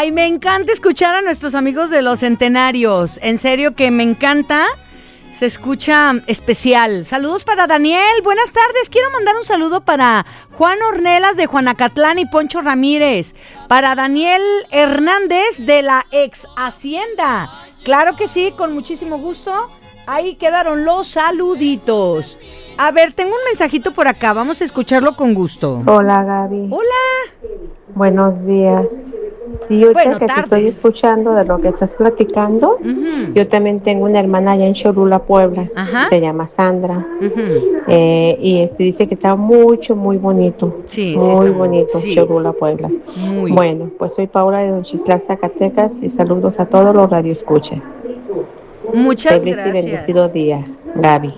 Ay, me encanta escuchar a nuestros amigos de los centenarios. En serio que me encanta. Se escucha especial. Saludos para Daniel. Buenas tardes. Quiero mandar un saludo para Juan Ornelas de Juanacatlán y Poncho Ramírez. Para Daniel Hernández de la ex Hacienda. Claro que sí, con muchísimo gusto. Ahí quedaron los saluditos. A ver, tengo un mensajito por acá. Vamos a escucharlo con gusto. Hola, Gaby. Hola. Buenos días. Sí, ahorita que te estoy escuchando de lo que estás platicando, yo también tengo una hermana allá en Cholula, Puebla. Se llama Sandra. Y dice que está muy bonito. Sí, muy bonito, sí. Cholula, Puebla. Muy. Bueno, pues soy Paula de Don Chislán, Zacatecas, y saludos a todos los radioescuchas. Muchas Feliz gracias. y bendecido día, Gaby.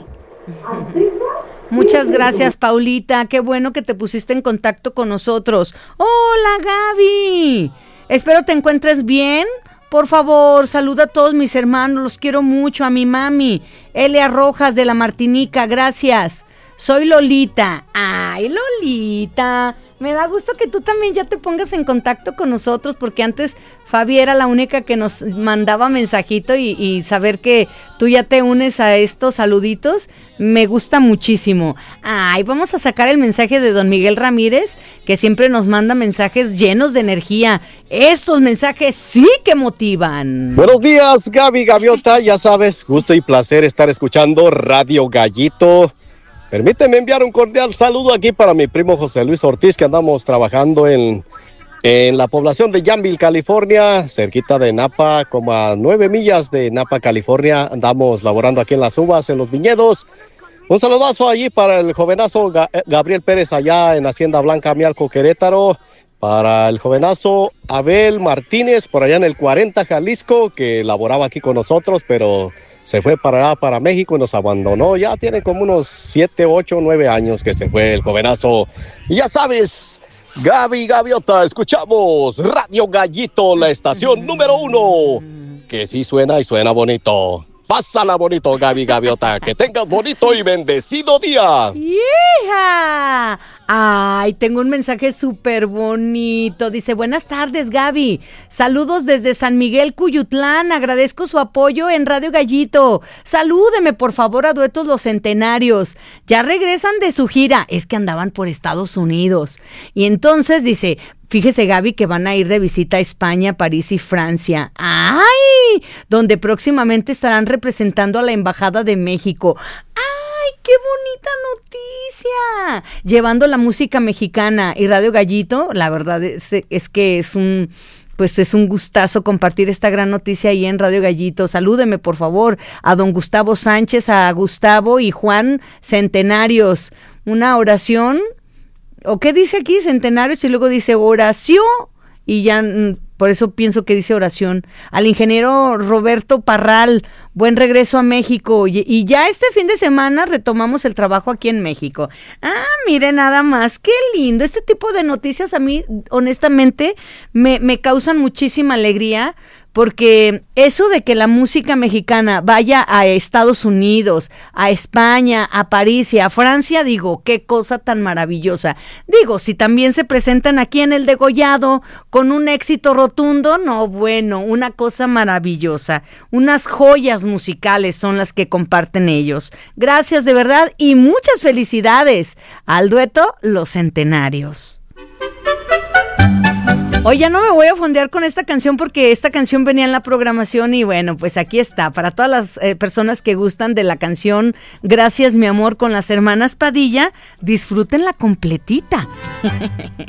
Muchas gracias, Paulita. Qué bueno que te pusiste en contacto con nosotros. Hola, Gaby. Espero te encuentres bien. Por favor, saluda a todos mis hermanos. Los quiero mucho. A mi mami, Elia Rojas de la Martinica. Gracias. Soy Lolita. Ay, Lolita. Me da gusto que tú también ya te pongas en contacto con nosotros, porque antes Fabi era la única que nos mandaba mensajito y saber que tú ya te unes a estos saluditos, me gusta muchísimo. Ay, vamos a sacar el mensaje de don Miguel Ramírez, que siempre nos manda mensajes llenos de energía. Estos mensajes sí que motivan. Buenos días, Gaby Gaviota, ya sabes, gusto y placer estar escuchando Radio Gallito. Permíteme enviar un cordial saludo aquí para mi primo José Luis Ortiz, que andamos trabajando en la población de Yanville, California, cerquita de Napa, como a 9 millas de Napa, California. Andamos laborando aquí en las uvas, en los viñedos. Un saludazo allí para el jovenazo Gabriel Pérez allá en Hacienda Blanca, Mialco, Querétaro. Para el jovenazo Abel Martínez, por allá en el 40, Jalisco, que laboraba aquí con nosotros, pero se fue para México y nos abandonó. Ya tiene como unos 7, 8, 9 años que se fue el jovenazo. Y ya sabes, Gaby Gaviota, escuchamos Radio Gallito, la estación número 1, que sí suena y suena bonito. Pásala bonito, Gaby Gaviota, que tengas bonito y bendecido día. ¡Hija! Ay, tengo un mensaje súper bonito. Dice, buenas tardes, Gaby. Saludos desde San Miguel, Cuyutlán. Agradezco su apoyo en Radio Gallito. Salúdeme, por favor, a Duetos Los Centenarios. Ya regresan de su gira. Es que andaban por Estados Unidos. Y entonces dice, fíjese, Gaby, que van a ir de visita a España, París y Francia. ¡Ay! Donde próximamente estarán representando a la Embajada de México. ¡Ay, qué bonita noticia! Llevando la música mexicana y Radio Gallito, la verdad es que es un gustazo compartir esta gran noticia ahí en Radio Gallito. Salúdeme, por favor, a don Gustavo Sánchez, a Gustavo y Juan Centenarios. Una oración, ¿o qué dice aquí? Centenarios, y luego dice oración, y ya por eso pienso que dice oración. Al ingeniero Roberto Parral, buen regreso a México. Y ya este fin de semana retomamos el trabajo aquí en México. Ah, mire nada más, qué lindo. Este tipo de noticias a mí, honestamente, me causan muchísima alegría, porque eso de que la música mexicana vaya a Estados Unidos, a España, a París y a Francia, digo, qué cosa tan maravillosa. Digo, si también se presentan aquí en el Degollado con un éxito rotundo, no, bueno, una cosa maravillosa. Unas joyas musicales son las que comparten ellos. Gracias de verdad y muchas felicidades al dueto Los Centenarios. Hoy ya no me voy a fondear con esta canción, porque esta canción venía en la programación y bueno, pues aquí está. Para todas las personas que gustan de la canción Gracias mi amor con las hermanas Padilla, disfrútenla completita.